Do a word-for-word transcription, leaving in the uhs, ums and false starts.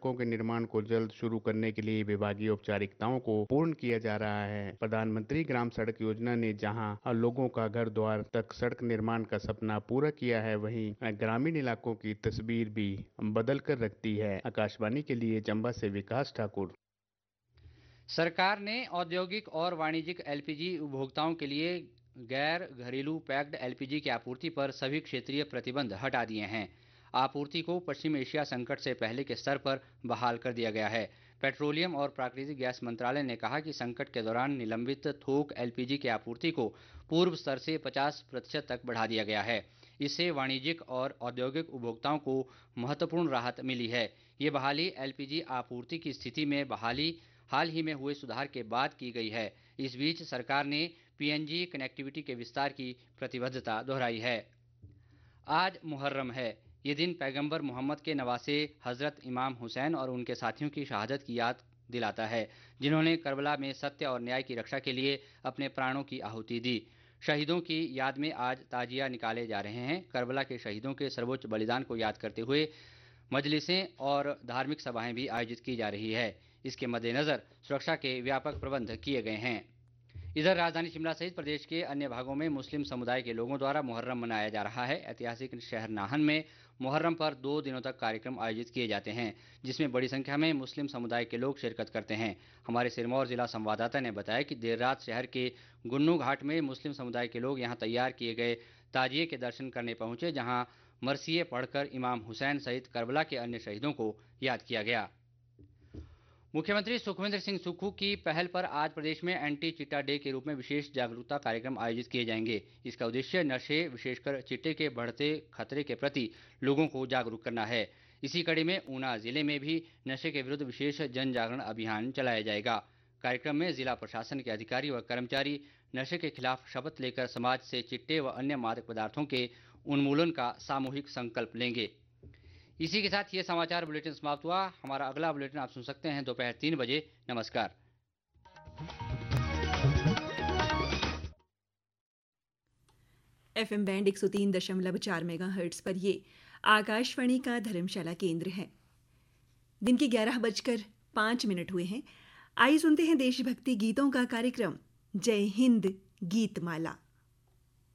सड़कों के निर्माण को जल्द शुरू करने के लिए विभागीय औपचारिकताओं को पूर्ण किया जा रहा है। प्रधानमंत्री ग्राम सड़क योजना ने जहां लोगों का घर द्वार तक सड़क निर्माण का सपना पूरा किया है, वहीं ग्रामीण इलाकों की तस्वीर भी बदल कर रखती है। आकाशवाणी के लिए चंबा से विकास ठाकुर। सरकार ने औद्योगिक और वाणिज्यिक एलपीजी उपभोक्ताओं के लिए गैर घरेलू पैक्ड एलपीजी की आपूर्ति पर सभी क्षेत्रीय प्रतिबंध हटा दिए हैं। आपूर्ति को पश्चिम एशिया संकट से पहले के स्तर पर बहाल कर दिया गया है। पेट्रोलियम और प्राकृतिक गैस मंत्रालय ने कहा कि संकट के दौरान निलंबित थोक एलपीजी की आपूर्ति को पूर्व स्तर से पचास प्रतिशत तक बढ़ा दिया गया है। इससे वाणिज्यिक और औद्योगिक उपभोक्ताओं को महत्वपूर्ण राहत मिली है। ये बहाली एलपीजी आपूर्ति की स्थिति में बहाली हाल ही में हुए सुधार के बाद की गई है। इस बीच सरकार ने पीएनजी कनेक्टिविटी के विस्तार की प्रतिबद्धता दोहराई है। आज मुहर्रम है। ये दिन पैगंबर मोहम्मद के नवासे हजरत इमाम हुसैन और उनके साथियों की शहादत की याद दिलाता है, जिन्होंने करबला में सत्य और न्याय की रक्षा के लिए अपने प्राणों की आहुति दी। शहीदों की याद में आज ताजिया निकाले जा रहे हैं। करबला के शहीदों के सर्वोच्च बलिदान को याद करते हुए मजलिसें और धार्मिक सभाएं भी आयोजित की जा रही है। इसके मद्देनजर सुरक्षा के व्यापक प्रबंध किए गए हैं। इधर राजधानी शिमला सहित प्रदेश के अन्य भागों में मुस्लिम समुदाय के लोगों द्वारा मुहर्रम मनाया जा रहा है। ऐतिहासिक शहर नाहन में मुहर्रम पर दो दिनों तक कार्यक्रम आयोजित किए जाते हैं, जिसमें बड़ी संख्या में मुस्लिम समुदाय के लोग शिरकत करते हैं। हमारे सिरमौर जिला संवाददाता ने बताया कि देर रात शहर के गुन्नू घाट में मुस्लिम समुदाय के लोग यहां तैयार किए गए ताजिए के दर्शन करने पहुंचे, जहां मरसिए पढ़कर इमाम हुसैन सहित करबला के अन्य शहीदों को याद किया गया। मुख्यमंत्री सुखविंदर सिंह सुक्खू की पहल पर आज प्रदेश में एंटी चिट्टा डे के रूप में विशेष जागरूकता कार्यक्रम आयोजित किए जाएंगे। इसका उद्देश्य नशे, विशेषकर चिट्टे के बढ़ते खतरे के प्रति लोगों को जागरूक करना है। इसी कड़ी में ऊना जिले में भी नशे के विरुद्ध विशेष जन जागरण अभियान चलाया जाएगा। कार्यक्रम में जिला प्रशासन के अधिकारी व कर्मचारी नशे के खिलाफ शपथ लेकर समाज से चिट्टे व अन्य मादक पदार्थों के उन्मूलन का सामूहिक संकल्प लेंगे। इसी के साथ ये समाचार बुलेटिन समाप्त हुआ। हमारा अगला बुलेटिन आप सुन सकते हैं दोपहर तीन बजे। नमस्कार। एफएम बैंड एक सौ तीन दशमलव चार मेगाहर्ट्ज पर ये आकाशवाणी का धर्मशाला केंद्र है। दिन की ग्यारह बजकर पाँच मिनट हुए हैं। आइए सुनते हैं देशभक्ति गीतों का कार्यक्रम जय हिंद गीतमाला।